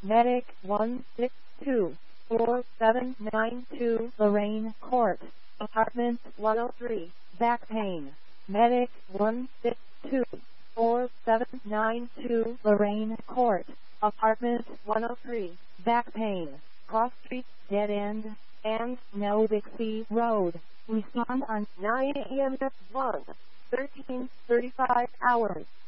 Medic 1624792 Lorraine Court, Apartment 103, back pain. Medic 1624792 Lorraine Court, Apartment 103, back pain. Cross Street, dead end, and Novick Road. Respond on 9 a.m. at 1:13:35 hours.